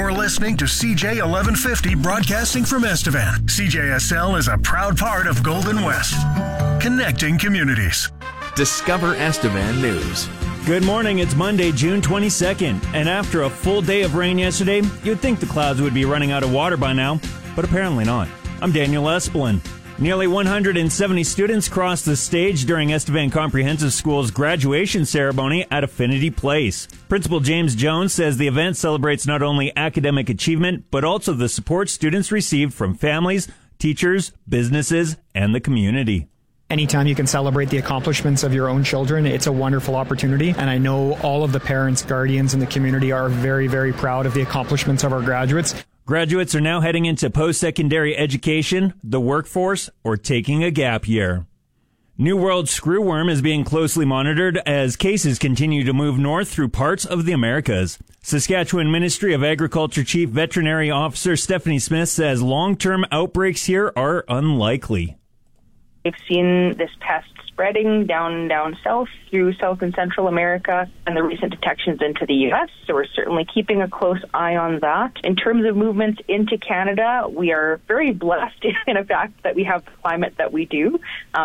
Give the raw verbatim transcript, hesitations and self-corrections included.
You're listening to C J eleven fifty broadcasting from Estevan. C J S L is a proud part of Golden West, connecting communities. Discover Estevan News. Good morning. It's Monday, June twenty-second. And after a full day of rain yesterday, you'd think the clouds would be running out of water by now, but apparently not. I'm Daniel Espelin. Nearly one hundred seventy students crossed the stage during Estevan Comprehensive School's graduation ceremony at Affinity Place. Principal James Jones says the event celebrates not only academic achievement, but also the support students received from families, teachers, businesses, and the community. Anytime you can celebrate the accomplishments of your own children, it's a wonderful opportunity. And I know all of the parents, guardians, and the community are very, very proud of the accomplishments of our graduates. Graduates are now heading into post-secondary education, the workforce, or taking a gap year. New World screwworm is being closely monitored as cases continue to move north through parts of the Americas. Saskatchewan Ministry of Agriculture Chief Veterinary Officer Stephanie Smith says long-term outbreaks here are unlikely. We've seen this pest spreading down down south through South and Central America and the recent detections into the U S, so we're certainly keeping a close eye on that. In terms of movements into Canada, we are very blessed in the fact that we have the climate that we do. Um,